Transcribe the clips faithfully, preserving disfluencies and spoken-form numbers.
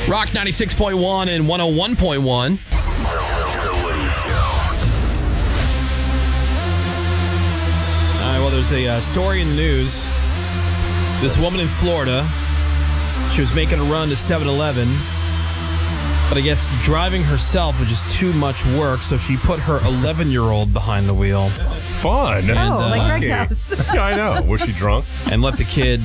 Rock ninety-six point one and one oh one point one. All right, well, there's a uh, story in the news. This woman in Florida, she was making a run to seven eleven, but I guess driving herself was just too much work, so she put her eleven-year-old behind the wheel. Fun. Oh, uh, like Greg's house. Yeah, I know. Was she drunk? And let the kid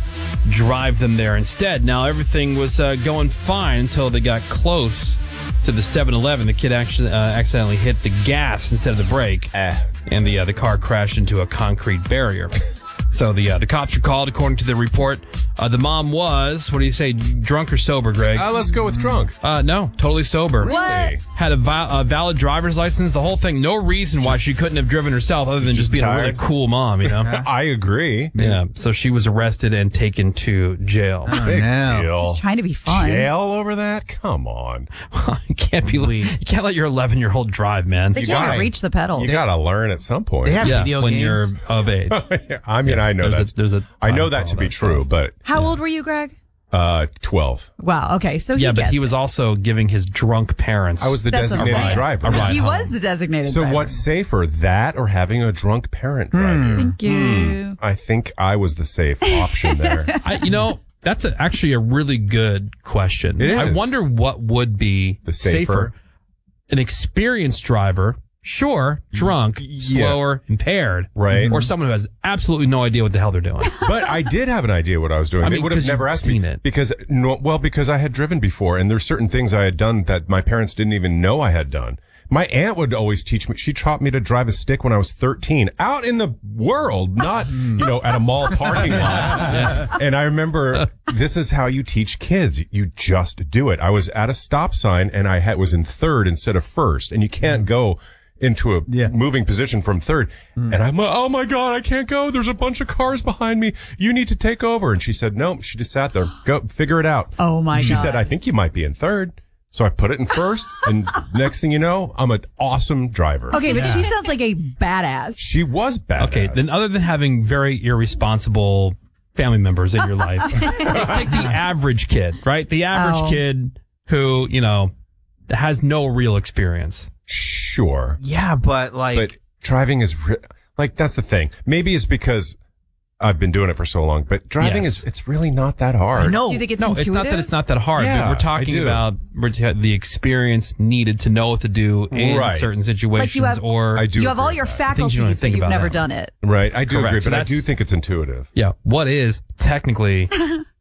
drive them there instead. Now, everything was uh, going fine until they got close to the seven eleven. The kid actually uh, accidentally hit the gas instead of the brake, Eh. and the uh, the car crashed into a concrete barrier. So the uh, the cops were called, according to the report. Uh, the mom was, what do you say, drunk or sober, Greg? Uh, let's go with drunk. Uh, no, totally sober. What? Had a, vi- a valid driver's license, the whole thing. No reason why she couldn't have driven herself other than just, just being tired. a really cool mom, you know? I agree. Yeah, so she was arrested and taken to jail. Big no. deal. He's trying to be fun. Jail over that? Come on. you can't be, you can't let your eleven-year-old drive, man. They You can't gotta- reach the pedal. You got to learn at some point. They have Yeah, video when games. you're of age. I mean, I know there's a- that's, there's a I know time that for to all be that true, stuff. but How old were you, Greg? uh, twelve. Wow. Okay, so he Yeah, but gets he was it. also giving his drunk parents. I was the That's what I'm designated saying. driver. A ride He home. was the designated So driver. what's safer, that or having a drunk parent driving? Thank you. I think I was the safe option there. I, you know, that's a, actually a really good question. It I is. wonder what would be The safer. An experienced driver, sure, drunk, yeah. slower, impaired, Right. or someone who has absolutely no idea what the hell they're doing. But I did have an idea what I was doing. I They mean, would have 'cause never you've asked seen me it. because no, well, because I had driven before, and there's certain things I had done that my parents didn't even know I had done. My aunt would always teach me. She taught me to drive a stick when I was thirteen, out in the world, not you know at a mall parking lot. And I remember this is how you teach kids. You just do it. I was at a stop sign and I had was in third instead of first, and you can't go into a Yeah. moving position from third. And I'm like, oh my God, I can't go. There's a bunch of cars behind me. You need to take over. And she said, no, she just sat there. Go figure it out. Oh my She God. said, I think you might be in third. So I put it in first. And next thing you know, I'm an awesome driver. Okay, but she sounds like a badass. She was bad. Okay, then other than having very irresponsible family members in your life, let's take the average kid, right? The average Oh. kid who, you know, has no real experience. Sure. Yeah, but like, But driving is re- like, that's the thing. Maybe it's because I've been doing it for so long, but driving Yes. is, it's really not that hard. I know. Do you think it's No, intuitive? it's not that it's not that hard. Yeah, but we're I talking do. about we're t- the experience needed to know what to do in Right. certain situations. have- or I do You have all agree your with that. Things you don't faculties, but think you've about never that. done it. Right. I do Correct. agree, So but I that's- do think it's intuitive. yeah, what is technically